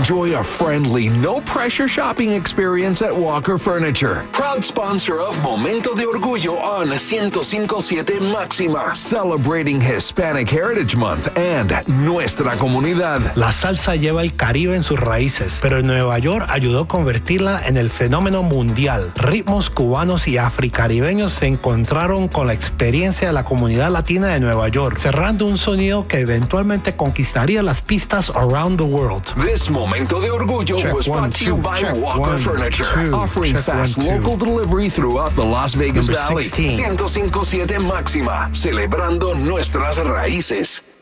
enjoy a friendly, no-pressure shopping experience at Walker Furniture. Proud sponsor of Momento de Orgullo on 105.7 Máxima, celebrating Hispanic Heritage Month and nuestra comunidad. La salsa lleva el Caribe en sus raíces, pero en Nueva York ayudó a convertirla en el fenómeno mundial. Ritmos cubanos y africaribeños se encontraron con la experiencia de la comunidad latina de Nueva York, cerrando un sonido que eventualmente conquistaría las pistas around the world. This Momento de Orgullo was brought to you by Walker Furniture, offering fast local delivery throughout the Las Vegas Valley. 105.7 Máxima, celebrando nuestras raíces.